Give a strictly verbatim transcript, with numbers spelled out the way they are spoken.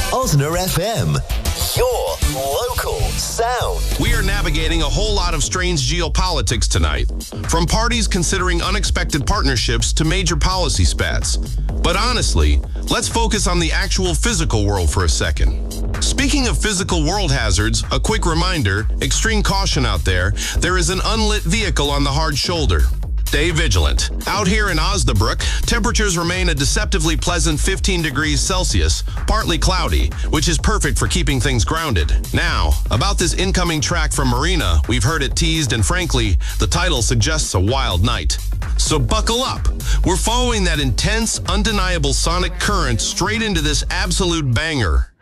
Osner F M, your local sound. We are navigating a whole lot of strange geopolitics tonight, from parties considering unexpected partnerships to major policy spats. But honestly, let's focus on the actual physical world for a second. Speaking of physical world hazards, a quick reminder, extreme caution out there, there is an unlit vehicle on the hard shoulder. Stay vigilant. Out here in Osnabrück, temperatures remain a deceptively pleasant fifteen degrees Celsius, partly cloudy, which is perfect for keeping things grounded. Now, about this incoming track from Marina, we've heard it teased, and frankly, the title suggests a wild night. So buckle up. We're following that intense, undeniable sonic current straight into this absolute banger.